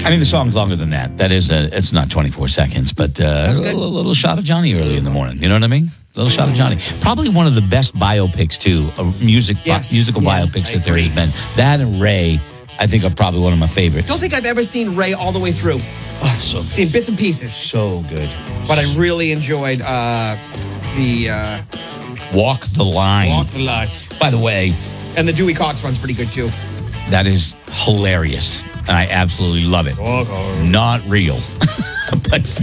I mean, the song's longer than that. It's not 24 seconds, but a little shot of Johnny early in the morning. You know what I mean? A little shot of Johnny. Probably one of the best biopics, too, musical biopics that there has been. That and Ray, I think, are probably one of my favorites. I don't think I've ever seen Ray all the way through. Oh, so good. Seen bits and pieces. So good. But I really enjoyed the... Walk the Line. Walk the Line. By the way... And the Dewey Cox one's pretty good, too. That is hilarious. And I absolutely love it. Not real. But